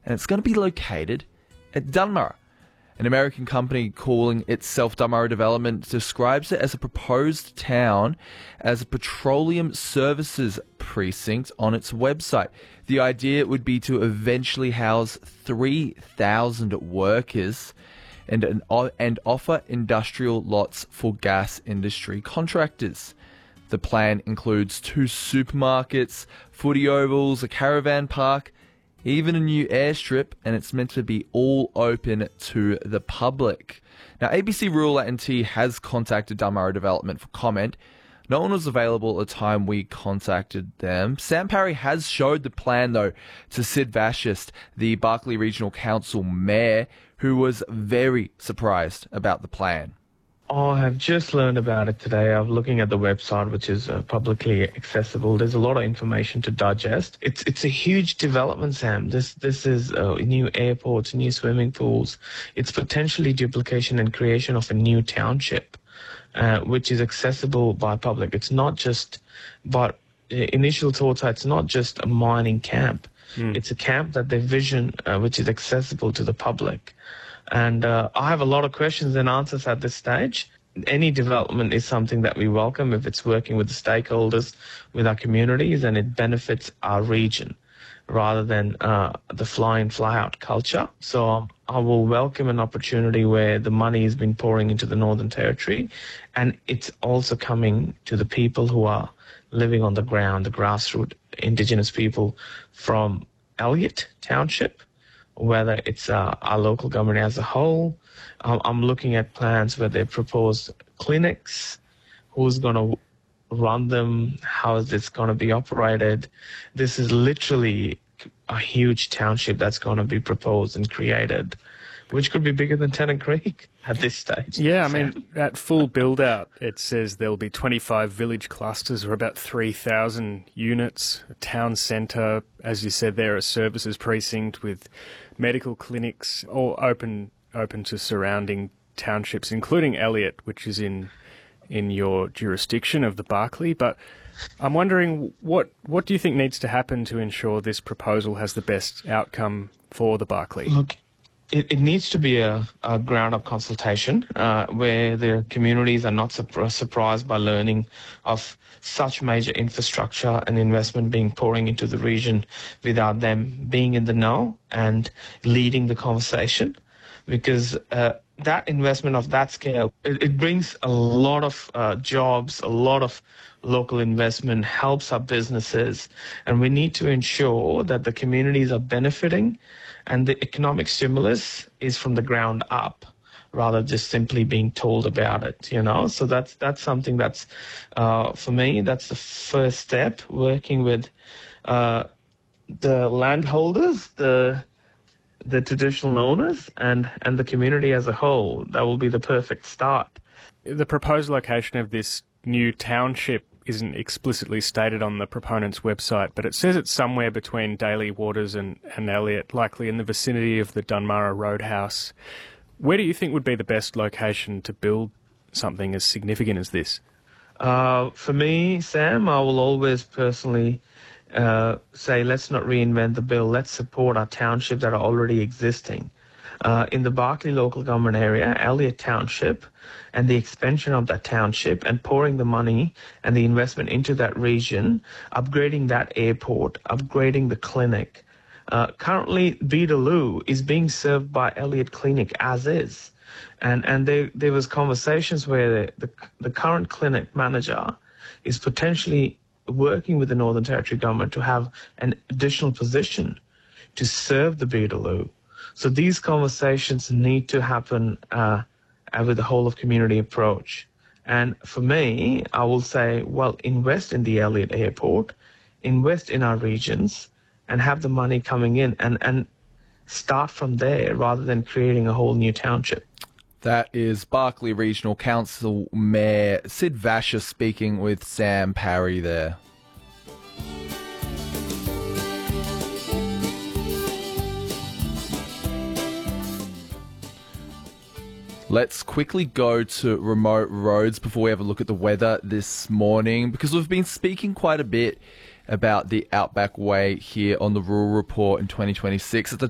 and it's going to be located at Dunmarra. An American company calling itself Dunmarra Development describes it as a proposed town as a petroleum services precinct on its website. The idea would be to eventually house 3,000 workers and offer industrial lots for gas industry contractors. The plan includes 2 supermarkets, footy ovals, a caravan park, even a new airstrip, and it's meant to be all open to the public. Now, ABC Rural AT&T has contacted Dunmarra Development for comment. No one was available at the time we contacted them. Sam Parry has showed the plan, though, to Sid Vashist, the Barkly Regional Council Mayor, who was very surprised about the plan. Oh, I have just learned about it today. I'm looking at the website, which is publicly accessible. There's a lot of information to digest. It's a huge development, Sam. This is new airports, new swimming pools. It's potentially duplication and creation of a new township, which is accessible by public. It's not just, but initial thoughts are it's not just a mining camp. It's a camp that they vision, which is accessible to the public. And I have a lot of questions and answers at this stage. Any development is something that we welcome if it's working with the stakeholders, with our communities, and it benefits our region rather than the fly-in, fly-out culture. So I will welcome an opportunity where the money has been pouring into the Northern Territory, and it's also coming to the people who are living on the ground, the grassroots Indigenous people from Elliott Township, whether it's our local government as a whole. I'm looking at plans where they propose clinics, who's going to run them, how is this going to be operated. This is literally a huge township that's going to be proposed and created, which could be bigger than Tennant Creek at this stage. Yeah, I mean, at full build-out, it says there'll be 25 village clusters or about 3,000 units, a town centre, as you said there, a services precinct with medical clinics, all open to surrounding townships, including Elliott, which is in your jurisdiction of the Barkly. But I'm wondering, what do you think needs to happen to ensure this proposal has the best outcome for the Barkly? Look, it needs to be a ground-up consultation where the communities are not surprised by learning of such major infrastructure and investment being pouring into the region without them being in the know and leading the conversation. Because that investment of that scale, it brings a lot of jobs, a lot of local investment, helps our businesses, and we need to ensure that the communities are benefiting and the economic stimulus is from the ground up rather just simply being told about it, you know. So that's something that's, for me, that's the first step, working with the landholders, the traditional owners and the community as a whole. That will be the perfect start. The proposed location of this new township isn't explicitly stated on the proponent's website, but it says it's somewhere between Daly Waters and Elliott, likely in the vicinity of the Dunmarra Roadhouse. Where do you think would be the best location to build something as significant as this? For me, Sam, I will always personally say, let's not reinvent the bill. Let's support our townships that are already existing. In the Barkly local government area, Elliott Township, and the expansion of that township and pouring the money and the investment into that region, upgrading that airport, upgrading the clinic. Currently, Beetaloo is being served by Elliott Clinic as is. And there was conversations where the current clinic manager is potentially working with the Northern Territory government to have an additional position to serve the Beetaloo. So these conversations need to happen with the whole of community approach. And for me, I will say, well, invest in the Elliott Airport, invest in our regions, and have the money coming in and start from there rather than creating a whole new township. That is Barkly Regional Council Mayor Sid Vashist speaking with Sam Parry there. Let's quickly go to remote roads before we have a look at the weather this morning, because we've been speaking quite a bit about the Outback Way here on the Rural Report in 2026. At the